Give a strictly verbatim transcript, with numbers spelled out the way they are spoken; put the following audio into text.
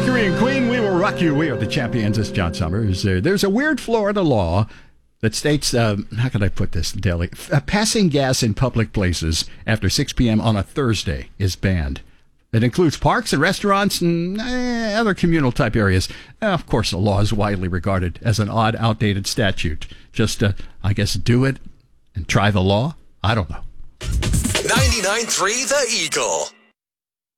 Mercury and Queen, we will rock you. We are the champions. This is John Summers. Uh, there's a weird Florida law that states, uh, how can I put this, Deli? Uh, passing gas in public places after six p.m. on a Thursday is banned. It includes parks and restaurants and eh, other communal type areas. Uh, of course, the law is widely regarded as an odd, outdated statute. Just, uh, I guess, do it and try the law? I don't know. ninety-nine point three The Eagle.